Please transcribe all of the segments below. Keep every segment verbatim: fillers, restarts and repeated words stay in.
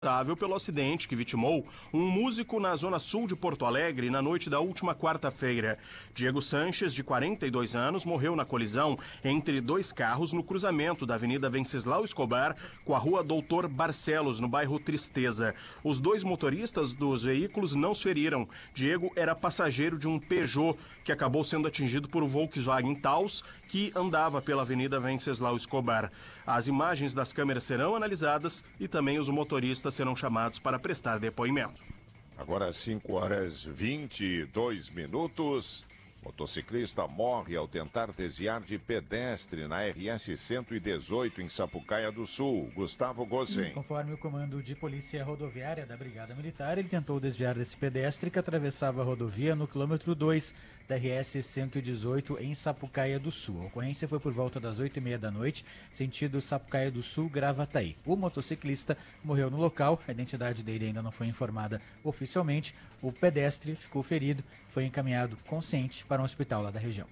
pelo acidente que vitimou um músico na zona sul de Porto Alegre na noite da última quarta-feira. Diego Sanches, de quarenta e dois anos, morreu na colisão entre dois carros no cruzamento da Avenida Venceslau Escobar com a Rua Doutor Barcelos, no bairro Tristeza. Os dois motoristas dos veículos não se feriram. Diego era passageiro de um Peugeot que acabou sendo atingido por um Volkswagen Taos que andava pela Avenida Venceslau Escobar. As imagens das câmeras serão analisadas e também os motoristas serão chamados para prestar depoimento. Agora cinco horas e vinte e dois minutos. Motociclista morre ao tentar desviar de pedestre na R S cento e dezoito em Sapucaia do Sul. Gustavo Gossen. Conforme o comando de polícia rodoviária da Brigada Militar, ele tentou desviar desse pedestre que atravessava a rodovia no quilômetro dois da R S cento e dezoito em Sapucaia do Sul. A ocorrência foi por volta das oito e meia da noite, sentido Sapucaia do Sul, Gravataí. O motociclista morreu no local, a identidade dele ainda não foi informada oficialmente. O pedestre ficou ferido, foi encaminhado consciente para um hospital lá da região.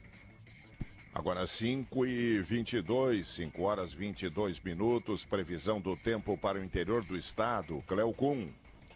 Agora cinco e vinte e dois, cinco horas e vinte e dois minutos, previsão do tempo para o interior do estado. Cleocum.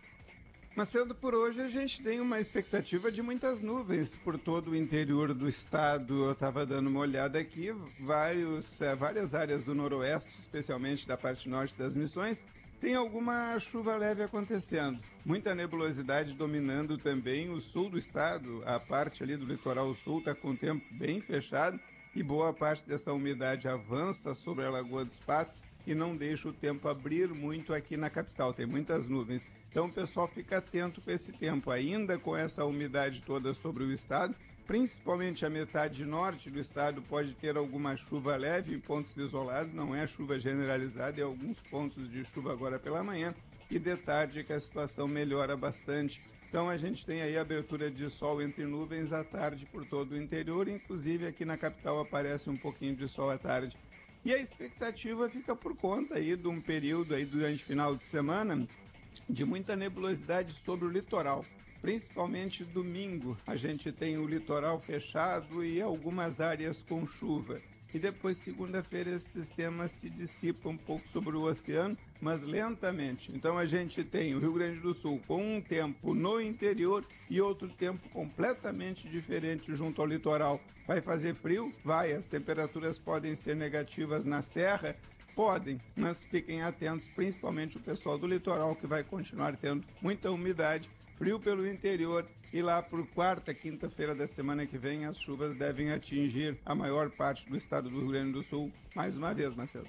Macedo, por hoje a gente tem uma expectativa de muitas nuvens por todo o interior do estado. Eu estava dando uma olhada aqui, vários, é, várias áreas do noroeste, especialmente da parte norte das Missões, tem alguma chuva leve acontecendo. Muita nebulosidade dominando também o sul do estado. A parte ali do litoral sul está com o tempo bem fechado e boa parte dessa umidade avança sobre a Lagoa dos Patos e não deixa o tempo abrir muito aqui na capital. Tem muitas nuvens. Então o pessoal fica atento com esse tempo, ainda com essa umidade toda sobre o estado, principalmente a metade norte do estado pode ter alguma chuva leve em pontos isolados, não é chuva generalizada, é alguns pontos de chuva agora pela manhã, e de tarde que a situação melhora bastante. Então a gente tem aí abertura de sol entre nuvens à tarde por todo o interior, inclusive aqui na capital aparece um pouquinho de sol à tarde. E a expectativa fica por conta aí de um período aí durante o final de semana de muita nebulosidade sobre o litoral, principalmente domingo. A gente tem o litoral fechado e algumas áreas com chuva. E depois, segunda-feira, esse sistema se dissipa um pouco sobre o oceano, mas lentamente. Então a gente tem o Rio Grande do Sul com um tempo no interior e outro tempo completamente diferente junto ao litoral. Vai fazer frio? Vai. As temperaturas podem ser negativas na serra? Podem, mas fiquem atentos, principalmente o pessoal do litoral, que vai continuar tendo muita umidade, frio pelo interior, e lá por quarta, quinta-feira da semana que vem, as chuvas devem atingir a maior parte do estado do Rio Grande do Sul, mais uma vez, Marcelo.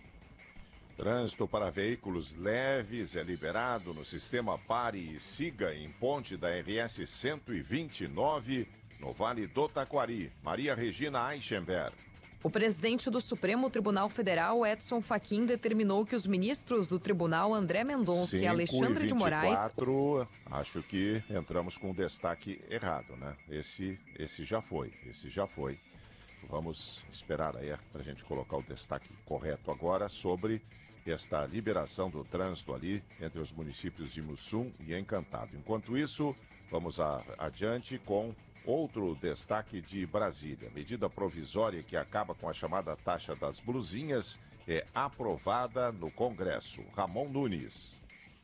Trânsito para veículos leves é liberado no sistema Pare e Siga em ponte da R S cento e vinte e nove, no Vale do Taquari. Maria Regina Eichenberg. O presidente do Supremo Tribunal Federal, Edson Fachin, determinou que os ministros do tribunal, André Mendonça e Alexandre de Moraes... Acho que entramos com um destaque errado, né? Esse, esse já foi, esse já foi. Vamos esperar aí para a gente colocar o destaque correto agora sobre esta liberação do trânsito ali entre os municípios de Mussum e Encantado. Enquanto isso, vamos a, adiante com... outro destaque de Brasília. Medida provisória que acaba com a chamada taxa das blusinhas é aprovada no Congresso. Ramon Nunes.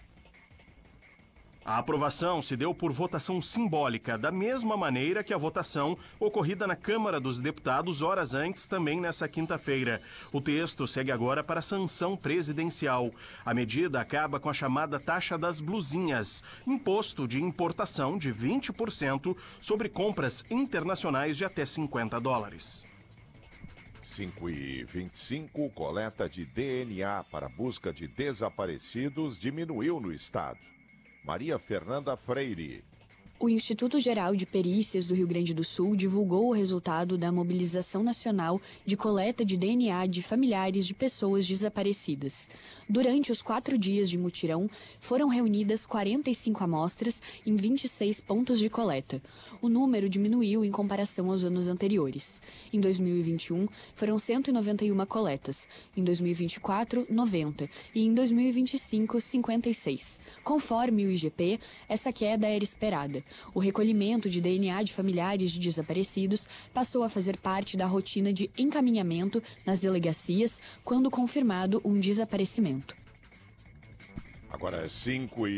A aprovação se deu por votação simbólica, da mesma maneira que a votação ocorrida na Câmara dos Deputados horas antes, também nessa quinta-feira. O texto segue agora para sanção presidencial. A medida acaba com a chamada taxa das blusinhas, imposto de importação de vinte por cento sobre compras internacionais de até cinquenta dólares. cinco e vinte e cinco, coleta de D N A para busca de desaparecidos diminuiu no estado. Maria Fernanda Freire. O Instituto Geral de Perícias do Rio Grande do Sul divulgou o resultado da mobilização nacional de coleta de D N A de familiares de pessoas desaparecidas. Durante os quatro dias de mutirão, foram reunidas quarenta e cinco amostras em vinte e seis pontos de coleta. O número diminuiu em comparação aos anos anteriores. Em dois mil e vinte e um, foram cento e noventa e uma coletas. Em dois mil e vinte e quatro, noventa. E em dois mil e vinte e cinco, cinquenta e seis. Conforme o I G P, essa queda era esperada. O recolhimento de D N A de familiares de desaparecidos passou a fazer parte da rotina de encaminhamento nas delegacias quando confirmado um desaparecimento. Agora é cinco e